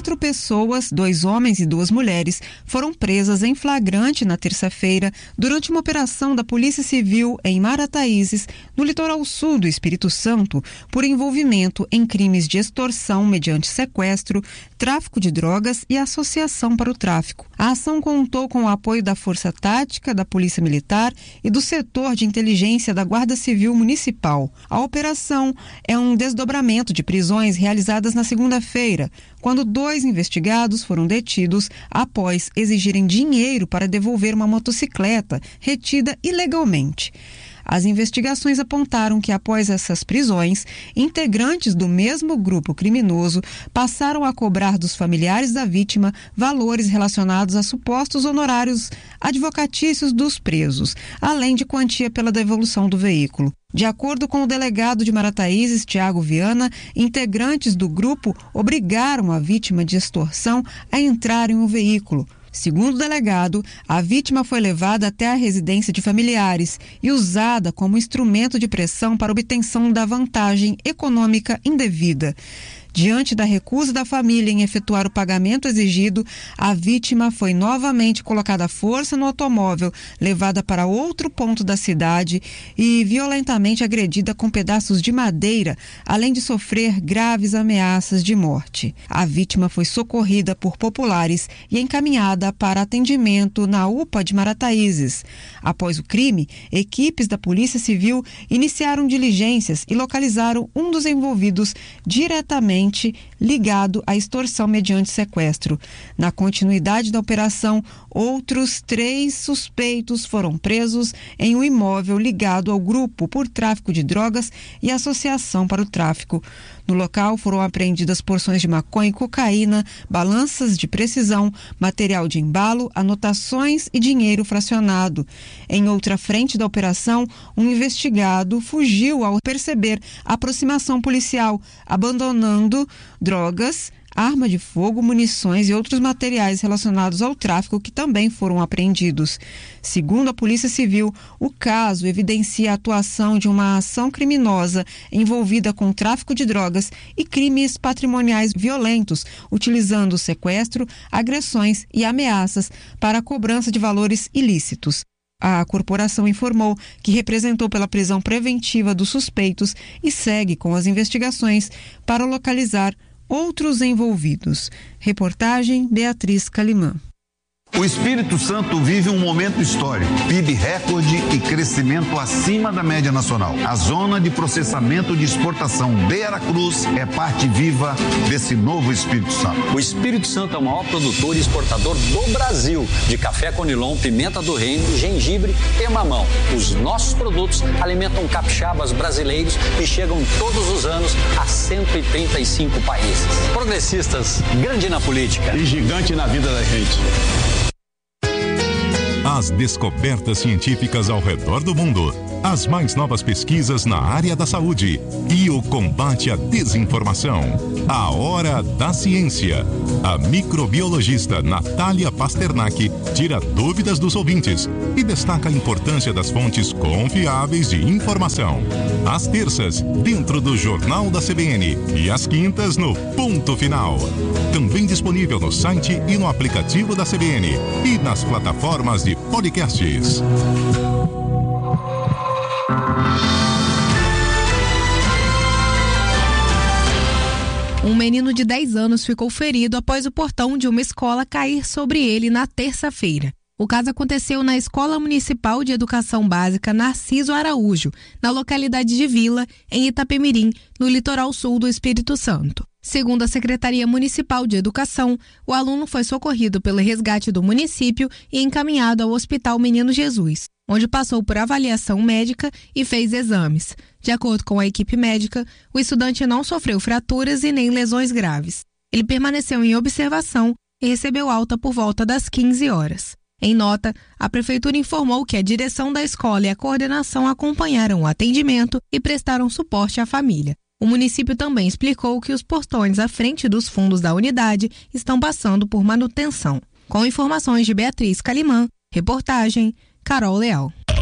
4 pessoas, 2 homens e 2 mulheres, foram presas em flagrante na terça-feira durante uma operação da Polícia Civil em Marataízes, no litoral sul do Espírito Santo, por envolvimento em crimes de extorsão mediante sequestro, tráfico de drogas e associação para o tráfico. A ação contou com o apoio da Força Tática, da Polícia Militar e do setor de inteligência da Guarda Civil Municipal. A operação é um desdobramento de prisões realizadas na segunda-feira, quando 2 investigados foram detidos após exigirem dinheiro para devolver uma motocicleta retida ilegalmente. As investigações apontaram que, após essas prisões, integrantes do mesmo grupo criminoso passaram a cobrar dos familiares da vítima valores relacionados a supostos honorários advocatícios dos presos, além de quantia pela devolução do veículo. De acordo com o delegado de Marataízes, Tiago Viana, integrantes do grupo obrigaram a vítima de extorsão a entrar em um veículo. Segundo o delegado, a vítima foi levada até a residência de familiares e usada como instrumento de pressão para obtenção da vantagem econômica indevida. Diante da recusa da família em efetuar o pagamento exigido, a vítima foi novamente colocada à força no automóvel, levada para outro ponto da cidade e violentamente agredida com pedaços de madeira, além de sofrer graves ameaças de morte. A vítima foi socorrida por populares e encaminhada para atendimento na UPA de Marataízes. Após o crime, equipes da Polícia Civil iniciaram diligências e localizaram um dos envolvidos diretamente ligado à extorsão mediante sequestro. Na continuidade da operação, outros 3 suspeitos foram presos em um imóvel ligado ao grupo por tráfico de drogas e associação para o tráfico. No local foram apreendidas porções de maconha e cocaína, balanças de precisão, material de embalo, anotações e dinheiro fracionado. Em outra frente da operação, um investigado fugiu ao perceber a aproximação policial, abandonando drogas, arma de fogo, munições e outros materiais relacionados ao tráfico que também foram apreendidos. Segundo a Polícia Civil, o caso evidencia a atuação de uma ação criminosa envolvida com tráfico de drogas e crimes patrimoniais violentos, utilizando sequestro, agressões e ameaças para a cobrança de valores ilícitos. A corporação informou que representou pela prisão preventiva dos suspeitos e segue com as investigações para localizar outros envolvidos. Reportagem Beatriz Calimã. O Espírito Santo vive um momento histórico, PIB recorde e crescimento acima da média nacional. A zona de processamento de exportação de Aracruz é parte viva desse novo Espírito Santo. O Espírito Santo é o maior produtor e exportador do Brasil de café conilon, pimenta do reino, gengibre e mamão. Os nossos produtos alimentam capixabas brasileiros e chegam todos os anos a 135 países. Progressistas, grande na política e gigante na vida da gente. As descobertas científicas ao redor do mundo, as mais novas pesquisas na área da saúde e o combate à desinformação. A Hora da Ciência. A microbiologista Natália Pasternak tira dúvidas dos ouvintes e destaca a importância das fontes confiáveis de informação. Às terças, dentro do Jornal da CBN e às quintas no Ponto Final. Também disponível no site e no aplicativo da CBN e nas plataformas de podcasts. Um menino de 10 anos ficou ferido após o portão de uma escola cair sobre ele na terça-feira. O caso aconteceu na Escola Municipal de Educação Básica Narciso Araújo, na localidade de Vila, em Itapemirim, no litoral sul do Espírito Santo. Segundo a Secretaria Municipal de Educação, o aluno foi socorrido pelo resgate do município e encaminhado ao Hospital Menino Jesus, onde passou por avaliação médica e fez exames. De acordo com a equipe médica, o estudante não sofreu fraturas e nem lesões graves. Ele permaneceu em observação e recebeu alta por volta das 15 horas. Em nota, a Prefeitura informou que a direção da escola e a coordenação acompanharam o atendimento e prestaram suporte à família. O município também explicou que os portões à frente dos fundos da unidade estão passando por manutenção. Com informações de Beatriz Calimã, reportagem Carol Leal.